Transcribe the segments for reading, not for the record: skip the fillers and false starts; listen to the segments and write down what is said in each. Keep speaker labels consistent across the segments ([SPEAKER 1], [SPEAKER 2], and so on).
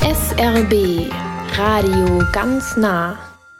[SPEAKER 1] SRB Radio ganz nah.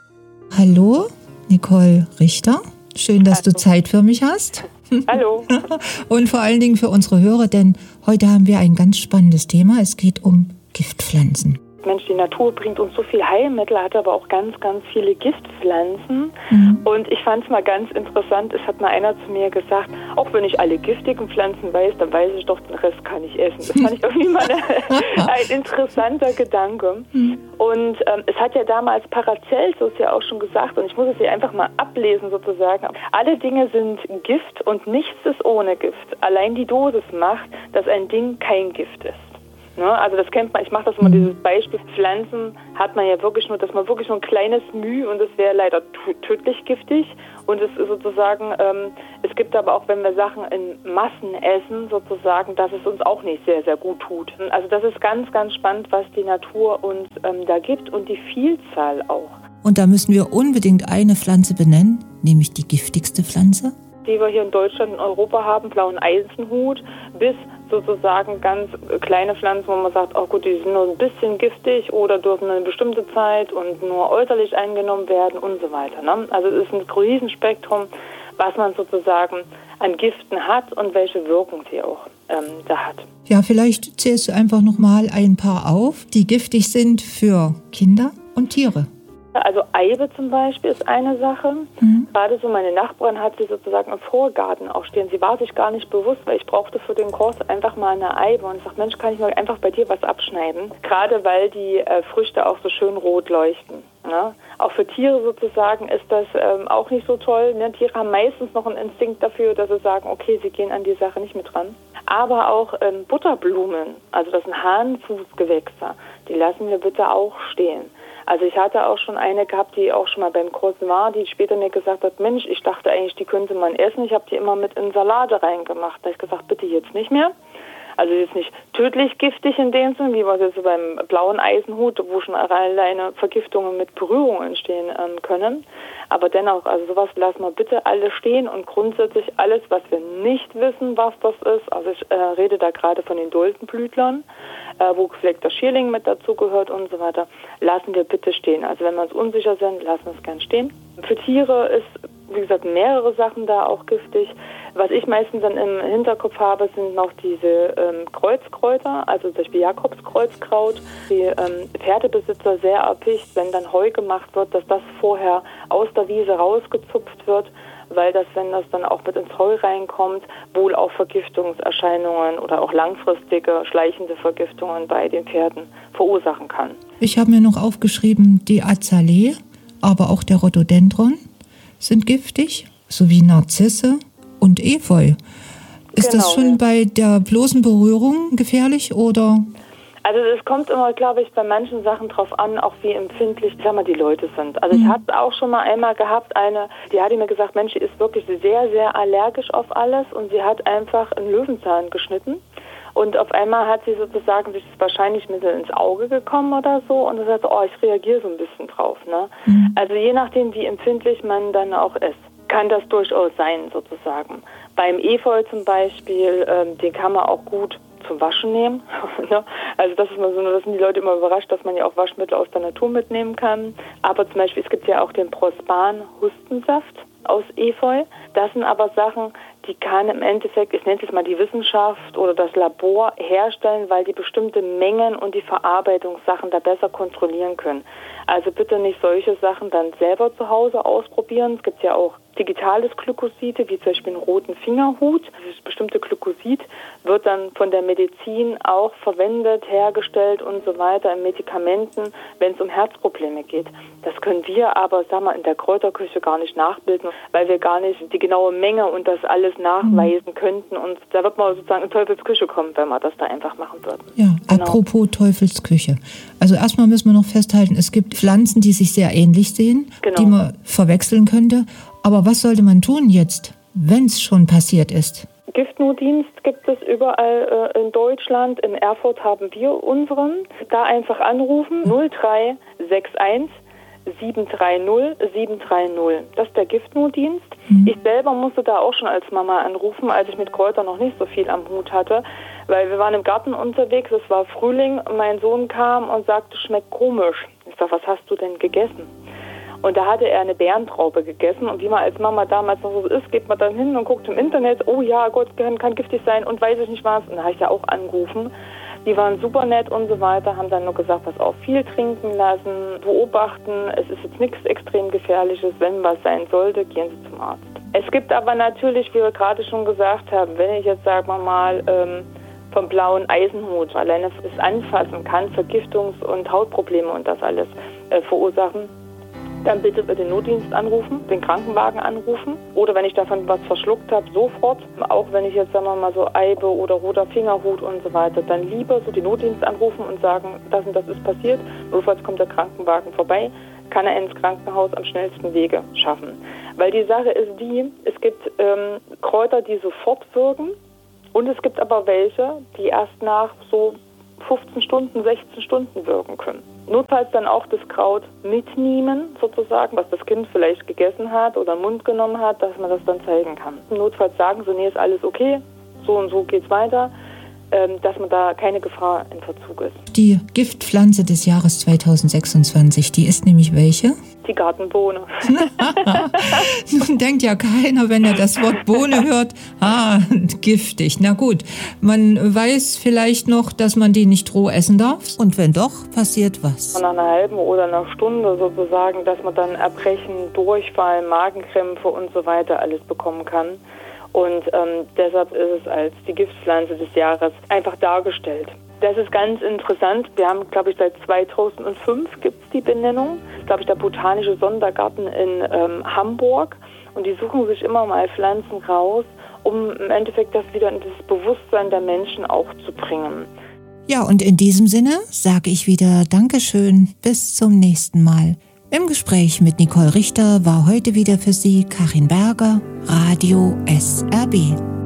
[SPEAKER 2] Hallo, Nicole Richter. Schön, dass du Zeit für mich hast.
[SPEAKER 3] Hallo.
[SPEAKER 2] Und vor allen Dingen für unsere Hörer, denn heute haben wir ein ganz spannendes Thema. Es geht um Giftpflanzen.
[SPEAKER 3] Mensch, die Natur bringt uns so viel Heilmittel, hat aber auch ganz, ganz viele Giftpflanzen. Und ich fand es mal ganz interessant, es hat mal einer zu mir gesagt, auch wenn ich alle giftigen Pflanzen weiß, dann weiß ich doch, den Rest kann ich essen. Das fand ich irgendwie mal ein interessanter Gedanke. Und es hat ja damals Paracelsus ja auch schon gesagt, und ich muss es hier einfach mal ablesen sozusagen, alle Dinge sind Gift und nichts ist ohne Gift. Allein die Dosis macht, dass ein Ding kein Gift ist. Ne? Also das kennt man, ich mache das immer, dieses Beispiel, Pflanzen hat man ja wirklich nur, dass man wirklich so ein kleines Müh und es wäre leider tödlich giftig und es ist sozusagen, es gibt aber auch, wenn wir Sachen in Massen essen, sozusagen, dass es uns auch nicht sehr, sehr gut tut. Also das ist ganz, ganz spannend, was die Natur uns da gibt und die Vielzahl auch.
[SPEAKER 2] Und da müssen wir unbedingt eine Pflanze benennen, nämlich die giftigste Pflanze,
[SPEAKER 3] die wir hier in Deutschland und Europa haben, blauen Eisenhut, bis sozusagen ganz kleine Pflanzen, wo man sagt, oh gut, die sind nur ein bisschen giftig oder dürfen eine bestimmte Zeit und nur äußerlich eingenommen werden und so weiter. Ne? Also es ist ein Riesenspektrum, was man sozusagen an Giften hat und welche Wirkung sie auch da hat.
[SPEAKER 2] Ja, vielleicht zählst du einfach nochmal ein paar auf, die giftig sind für Kinder und Tiere.
[SPEAKER 3] Also Eibe zum Beispiel ist eine Sache. Gerade so meine Nachbarin hat sie sozusagen im Vorgarten auch stehen. Sie war sich gar nicht bewusst, weil ich brauchte für den Kurs einfach mal eine Eibe. Und ich sagte, Mensch, kann ich mal einfach bei dir was abschneiden? Gerade weil die Früchte auch so schön rot leuchten. Ne? Auch für Tiere sozusagen ist das auch nicht so toll. Ne? Tiere haben meistens noch einen Instinkt dafür, dass sie sagen, okay, sie gehen an die Sache nicht mit ran. Aber auch Butterblumen, also das sind Hahnenfußgewächse, die lassen wir bitte auch stehen. Also ich hatte auch schon eine gehabt, die auch schon mal beim Kurs war, die später mir gesagt hat, Mensch, ich dachte eigentlich, die könnte man essen. Ich habe die immer mit in Salate reingemacht. Da habe ich gesagt, bitte jetzt nicht mehr. Also jetzt nicht tödlich giftig in dem Sinne, wie wir jetzt so beim blauen Eisenhut, wo schon alleine Vergiftungen mit Berührung entstehen können. Aber dennoch, also sowas lassen wir bitte alle stehen und grundsätzlich alles, was wir nicht wissen, was das ist, also ich rede da gerade von den Doldenblütlern, wo vielleicht der Schierling mit dazu gehört und so weiter, lassen wir bitte stehen. Also wenn wir uns unsicher sind, lassen wir es gern stehen. Für Tiere ist, wie gesagt, mehrere Sachen da auch giftig. Was ich meistens dann im Hinterkopf habe, sind noch diese Kreuzkräuter, also zum Beispiel Jakobskreuzkraut. Die Pferdebesitzer sehr erpicht, wenn dann Heu gemacht wird, dass das vorher aus der Wiese rausgezupft wird, weil das, wenn das dann auch mit ins Heu reinkommt, wohl auch Vergiftungserscheinungen oder auch langfristige, schleichende Vergiftungen bei den Pferden verursachen kann.
[SPEAKER 2] Ich habe mir noch aufgeschrieben, die Azalee, aber auch der Rhododendron sind giftig, sowie Narzisse und Efeu. Ist das schon bei der bloßen Berührung gefährlich oder?
[SPEAKER 3] Also es kommt immer, glaube ich, bei manchen Sachen drauf an, auch wie empfindlich, die Leute sind. Also ich hatte auch schon mal einmal gehabt, die hatte mir gesagt, Mensch, die ist wirklich sehr, sehr allergisch auf alles und sie hat einfach einen Löwenzahn geschnitten. Und auf einmal hat sie sozusagen sich wahrscheinlich mit ins Auge gekommen oder so und sie sagte, oh, ich reagiere so ein bisschen drauf. Ne? Also je nachdem, wie empfindlich man dann auch ist, kann das durchaus sein sozusagen. Beim Efeu zum Beispiel, den kann man auch gut zum Waschen nehmen. Also das ist mal so, das sind die Leute immer überrascht, dass man ja auch Waschmittel aus der Natur mitnehmen kann. Aber zum Beispiel, es gibt ja auch den Prospan-Hustensaft aus Efeu. Das sind aber Sachen, die kann im Endeffekt, ich nenne es jetzt mal die Wissenschaft oder das Labor herstellen, weil die bestimmte Mengen und die Verarbeitungssachen da besser kontrollieren können. Also bitte nicht solche Sachen dann selber zu Hause ausprobieren. Es gibt ja auch digitales Glykoside, wie zum Beispiel einen roten Fingerhut. Dieses bestimmte Glykosid wird dann von der Medizin auch verwendet, hergestellt und so weiter in Medikamenten, wenn es um Herzprobleme geht. Das können wir aber, in der Kräuterküche gar nicht nachbilden, weil wir gar nicht die genaue Menge und das alles nachweisen könnten. Und da wird man sozusagen in Teufelsküche kommen, wenn man das da einfach machen würde.
[SPEAKER 2] Ja, genau. Apropos Teufelsküche. Also erstmal müssen wir noch festhalten, es gibt Pflanzen, die sich sehr ähnlich sehen, die man verwechseln könnte. Aber was sollte man tun jetzt, wenn es schon passiert ist?
[SPEAKER 3] Giftnotdienst gibt es überall in Deutschland. In Erfurt haben wir unseren. Da einfach anrufen 0361 730 730. Das ist der Giftnotdienst. Ich selber musste da auch schon als Mama anrufen, als ich mit Kräutern noch nicht so viel am Hut hatte, weil wir waren im Garten unterwegs, es war Frühling, mein Sohn kam und sagte, schmeckt komisch. Ich sag, was hast du denn gegessen? Und da hatte er eine Bärentraube gegessen und wie man als Mama damals noch so ist, geht man dann hin und guckt im Internet, oh ja, Gott, kann giftig sein und weiß ich nicht was. Und da habe ich ja auch angerufen. Die waren super nett und so weiter, haben dann nur gesagt, pass auf, viel trinken lassen, beobachten, es ist jetzt nichts extrem Gefährliches, wenn was sein sollte, gehen Sie zum Arzt. Es gibt aber natürlich, wie wir gerade schon gesagt haben, wenn ich jetzt, sagen wir mal, vom blauen Eisenhut, alleine das Anfassen kann Vergiftungs- und Hautprobleme und das alles verursachen, dann bitte den Notdienst anrufen, den Krankenwagen anrufen. Oder wenn ich davon was verschluckt habe, sofort. Auch wenn ich jetzt, sagen wir mal, so Eibe oder roter Fingerhut und so weiter, dann lieber so den Notdienst anrufen und sagen, das und das ist passiert. Notfalls kommt der Krankenwagen vorbei, kann er ins Krankenhaus am schnellsten Wege schaffen. Weil die Sache ist die, es gibt Kräuter, die sofort wirken und es gibt aber welche, die erst nach so 15 Stunden, 16 Stunden wirken können. Notfalls dann auch das Kraut mitnehmen, sozusagen, was das Kind vielleicht gegessen hat oder im Mund genommen hat, dass man das dann zeigen kann. Notfalls sagen sie, nee, ist alles okay, so und so geht's weiter, dass man da keine Gefahr in Verzug ist.
[SPEAKER 2] Die Giftpflanze des Jahres 2026, die ist nämlich welche?
[SPEAKER 3] Die Gartenbohne.
[SPEAKER 2] Nun denkt ja keiner, wenn er das Wort Bohne hört, giftig. Na gut, man weiß vielleicht noch, dass man die nicht roh essen darf. Und wenn doch, passiert was?
[SPEAKER 3] Nach einer halben oder einer Stunde sozusagen, dass man dann Erbrechen, Durchfall, Magenkrämpfe und so weiter alles bekommen kann. Und deshalb ist es als die Giftpflanze des Jahres einfach dargestellt. Das ist ganz interessant. Wir haben, glaube ich, seit 2005 gibt es die Benennung. Das ist, glaube ich, der Botanische Sondergarten in Hamburg. Und die suchen sich immer mal Pflanzen raus, um im Endeffekt das wieder in das Bewusstsein der Menschen auch zu bringen.
[SPEAKER 2] Ja, und in diesem Sinne sage ich wieder Dankeschön. Bis zum nächsten Mal. Im Gespräch mit Nicole Richter war heute wieder für Sie Karin Berger, Radio SRB.